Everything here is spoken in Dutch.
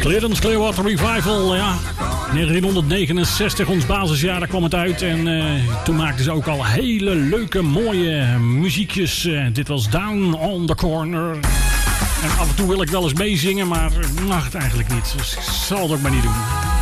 Creedence Clearwater Revival, ja. 1969, ons basisjaar, daar kwam het uit. En toen maakten ze ook al hele leuke, mooie muziekjes. Dit was Down on the Corner. En af en toe wil ik wel eens meezingen, maar mag het eigenlijk niet. Dus ik zal het ook maar niet doen.